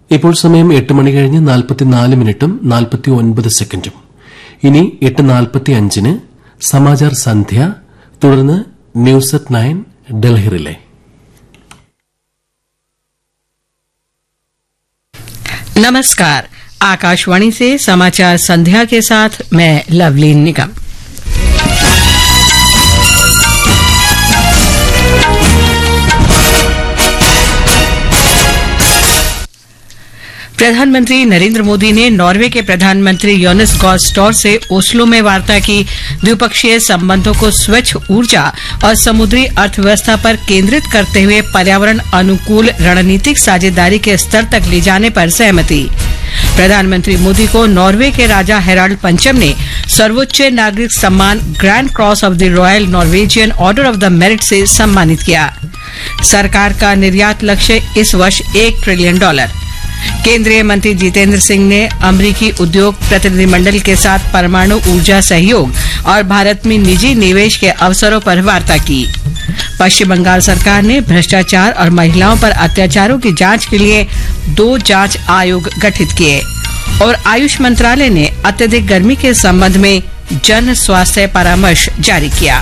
ഇപ്പോൾ സമയം 8 മണി കഴിഞ്ഞ് 44 മിനിറ്റും 49 സെക്കൻഡും. ഇനി 8:45 സമാചാർ സന്ധ്യ, തുടർന്ന് ന്യൂസ് അറ്റ് 9 ഡൽഹി റിലേ. नमस्कार, आकाशवाणी से समाचार संध्या के साथ मैं लवलीन निगम। प्रधानमंत्री नरेंद्र मोदी ने नॉर्वे के प्रधानमंत्री योनास गार स्टोर से ओस्लो में वार्ता की। द्विपक्षीय संबंधों को स्वच्छ ऊर्जा और समुद्री अर्थव्यवस्था पर केंद्रित करते हुए पर्यावरण अनुकूल रणनीतिक साझेदारी के स्तर तक ले जाने पर सहमति। प्रधानमंत्री मोदी को नॉर्वे के राजा हेराल्ड पंचम ने सर्वोच्च नागरिक सम्मान grand cross of the royal Norwegian order of the merit से सम्मानित किया। सरकार का निर्यात लक्ष्य इस वर्ष $1 ट्रिलियन। केंद्रीय मंत्री जितेंद्र सिंह ने अमेरिकी उद्योग प्रतिनिधिमंडल के साथ परमाणु ऊर्जा सहयोग और भारत में निजी निवेश के अवसरों पर वार्ता की। पश्चिम बंगाल सरकार ने भ्रष्टाचार और महिलाओं पर अत्याचारों की जांच के लिए 2 जांच आयोग गठित किए। और आयुष मंत्रालय ने अत्यधिक गर्मी के संबंध में जन स्वास्थ्य परामर्श जारी किया।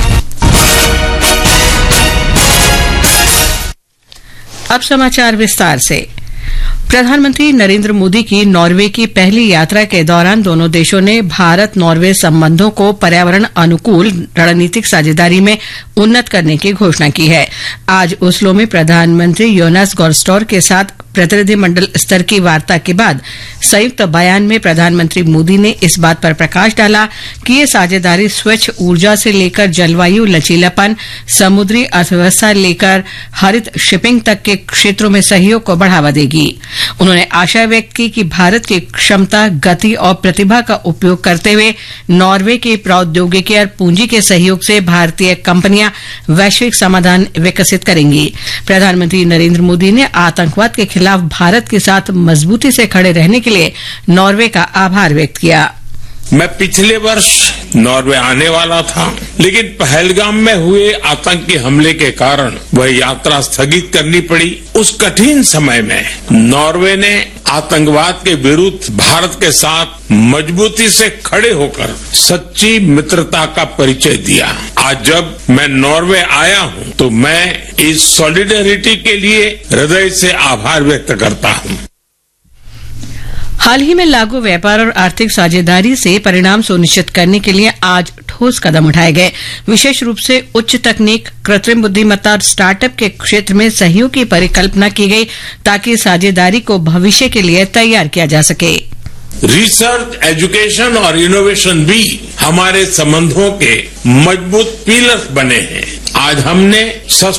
अब समाचार विस्तार से। प्रधानमंत्री नरेंद्र मोदी की नॉर्वे की पहली यात्रा के दौरान दोनों देशों ने भारत नॉर्वे संबंधों को पर्यावरण अनुकूल रणनीतिक साझेदारी में उन्नत करने की घोषणा की है। आज ओस्लो में प्रधानमंत्री योनास गार स्टोर के साथ प्रतिनिधिमंडल स्तर की वार्ता के बाद संयुक्त बयान में प्रधानमंत्री मोदी ने इस बात पर प्रकाश डाला कि ये साझेदारी स्वच्छ ऊर्जा से लेकर जलवायु लचीलापन, समुद्री अर्थव्यवस्था लेकर हरित शिपिंग तक के क्षेत्रों में सहयोग को बढ़ावा देगी। उन्होंने आशा व्यक्त की कि भारत की क्षमता, गति और प्रतिभा का उपयोग करते हुए नॉर्वे के प्रौद्योगिकी और पूंजी के सहयोग से भारतीय कंपनियां वैश्विक समाधान विकसित करेंगी। प्रधानमंत्री नरेंद्र मोदी ने आतंकवाद के खिलाफ भारत के साथ मजबूती से खड़े रहने के लिए नॉर्वे का आभार व्यक्त किया। मैं पिछले वर्ष नॉर्वे आने वाला था, लेकिन पहलगाम में हुए आतंकी हमले के कारण वह यात्रा स्थगित करनी पड़ी। उस कठिन समय में नॉर्वे ने आतंकवाद के विरुद्ध भारत के साथ मजबूती से खड़े होकर सच्ची मित्रता का परिचय दिया। आज जब मैं नॉर्वे आया हूं तो मैं इस सॉलिडेरिटी के लिए हृदय से आभार व्यक्त करता हूं। हाल ही में लागू व्यापार और आर्थिक साझेदारी से परिणाम सुनिश्चित करने के लिए आज ठोस कदम उठाए गए। विशेष रूप से उच्च तकनीक, कृत्रिम बुद्धिमत्ता और स्टार्टअप के क्षेत्र में सहयोग की परिकल्पना की गई ताकि साझेदारी को भविष्य के लिए तैयार किया जा सके। रिसर्च, एजुकेशन और इनोवेशन भी हमारे संबंधों के मजबूत पिलर्स बने हैं। आज हमने